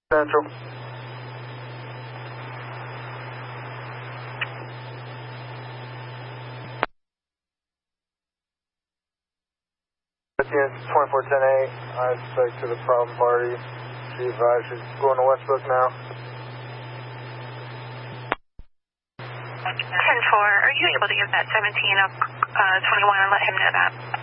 Central. Units 2410A, I spoke to the problem party. She advised she's going to Westbrook now. 10-4, are you able to give that 17 of 21 and let him know that?